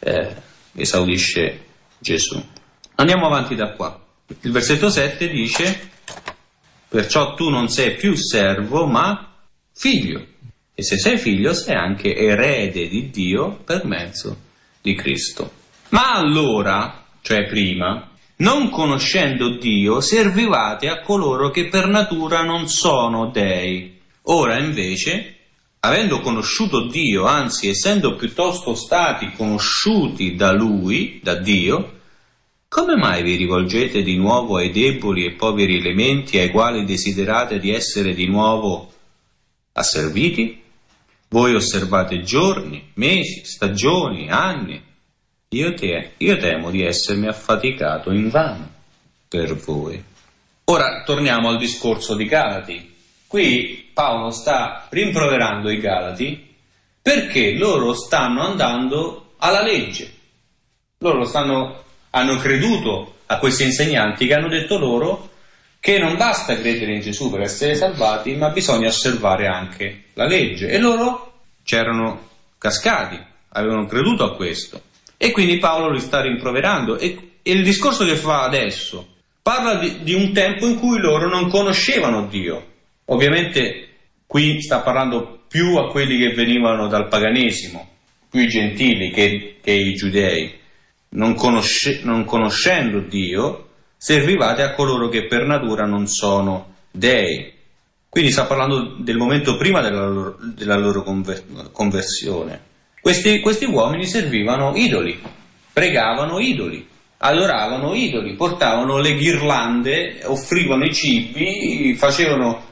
esaudisce Gesù. Andiamo avanti da qua. Il versetto 7 dice: perciò tu non sei più servo ma figlio, e se sei figlio sei anche erede di Dio per mezzo di Cristo. Ma allora, cioè prima, non conoscendo Dio, servivate a coloro che per natura non sono dei. Ora invece, avendo conosciuto Dio, anzi essendo piuttosto stati conosciuti da Lui, da Dio, come mai vi rivolgete di nuovo ai deboli e poveri elementi ai quali desiderate di essere di nuovo asserviti? Voi osservate giorni, mesi, stagioni, anni. Io temo di essermi affaticato invano per voi. Ora torniamo al discorso di Galati. Qui Paolo sta rimproverando i Galati perché loro stanno andando alla legge. Hanno creduto a questi insegnanti che hanno detto loro che non basta credere in Gesù per essere salvati, ma bisogna osservare anche la legge. E loro c'erano cascati, avevano creduto a questo. E quindi Paolo li sta rimproverando. E il discorso che fa adesso parla di un tempo in cui loro non conoscevano Dio. Ovviamente qui sta parlando più a quelli che venivano dal paganesimo, più i gentili che i giudei. Non conoscendo Dio, servivate a coloro che per natura non sono dei. Quindi sta parlando del momento prima della loro conversione. Questi uomini servivano idoli, pregavano idoli, adoravano idoli, portavano le ghirlande, offrivano i cibi, facevano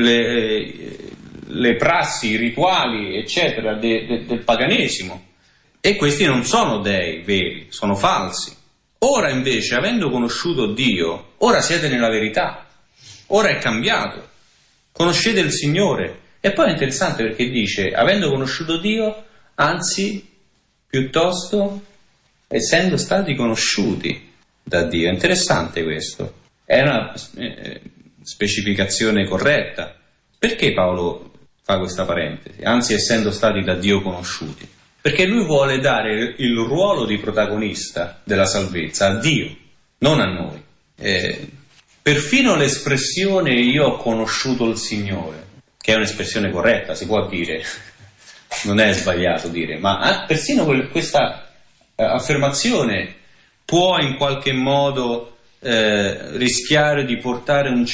le prassi, i rituali, eccetera, del paganesimo. E questi non sono dei veri, sono falsi. Ora invece, avendo conosciuto Dio, ora siete nella verità, ora è cambiato, conoscete il Signore. E poi è interessante perché dice, avendo conosciuto Dio, anzi, piuttosto, essendo stati conosciuti da Dio. È interessante questo, è una specificazione corretta. Perché Paolo fa questa parentesi? Anzi, essendo stati da Dio conosciuti. Perché lui vuole dare il ruolo di protagonista della salvezza a Dio, non a noi. Perfino l'espressione io ho conosciuto il Signore, che è un'espressione corretta, si può dire, non è sbagliato dire, ma persino questa affermazione può in qualche modo rischiare di portare una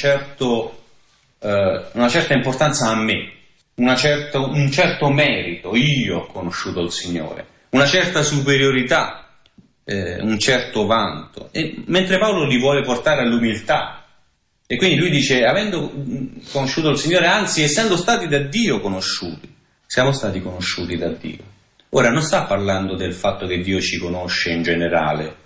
certa importanza a me. Un certo merito, io ho conosciuto il Signore, una certa superiorità, un certo vanto, mentre Paolo li vuole portare all'umiltà. E quindi lui dice, avendo conosciuto il Signore, anzi essendo stati da Dio conosciuti, siamo stati conosciuti da Dio. Ora non sta parlando del fatto che Dio ci conosce in generale,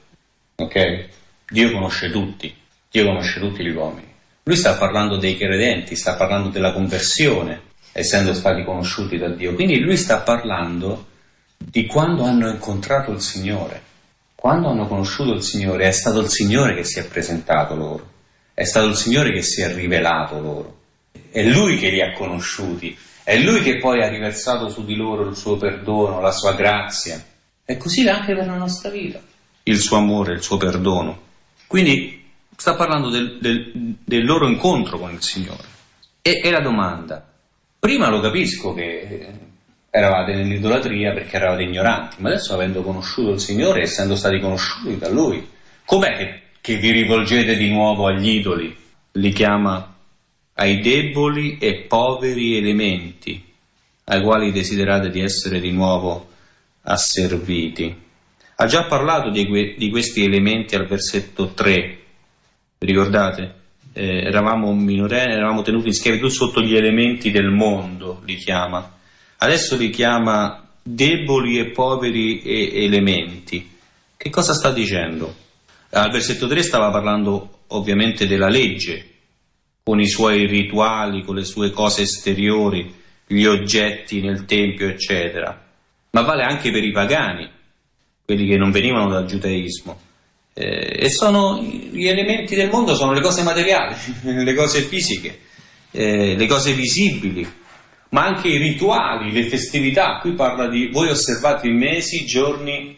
ok? Dio conosce tutti gli uomini. Lui sta parlando dei credenti, sta parlando della conversione, essendo stati conosciuti da Dio. Quindi lui sta parlando di quando hanno incontrato il Signore. Quando hanno conosciuto il Signore, è stato il Signore che si è presentato loro, è stato il Signore che si è rivelato loro, è Lui che li ha conosciuti, è Lui che poi ha riversato su di loro il suo perdono, la sua grazia. È così anche per la nostra vita, il suo amore, il suo perdono. Quindi sta parlando del loro incontro con il Signore. E la domanda, prima lo capisco che eravate nell'idolatria perché eravate ignoranti, ma adesso avendo conosciuto il Signore, essendo stati conosciuti da Lui, com'è che vi rivolgete di nuovo agli idoli? Li chiama ai deboli e poveri elementi, ai quali desiderate di essere di nuovo asserviti. Ha già parlato di questi elementi al versetto 3, vi ricordate? Eravamo minorenni, eravamo tenuti in schiavitù sotto gli elementi del mondo, li chiama. Adesso li chiama deboli e poveri elementi. Che cosa sta dicendo? Al versetto 3 stava parlando ovviamente della legge, con i suoi rituali, con le sue cose esteriori, gli oggetti nel tempio, eccetera. Ma vale anche per i pagani, quelli che non venivano dal giudaismo. E sono gli elementi del mondo, sono le cose materiali, le cose fisiche, le cose visibili, ma anche i rituali, le festività. Qui parla di voi osservate i mesi, giorni,